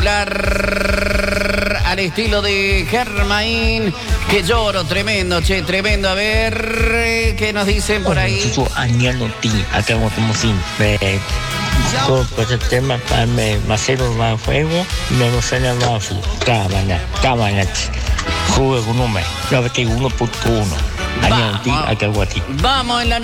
al estilo de Germain, que lloro, tremendo, che, tremendo. A ver, ¿qué nos dicen por ahí? Por el tema para Marcelo va a fuego, me lo sale a su cámara, juego con un 91.1. Vamos en la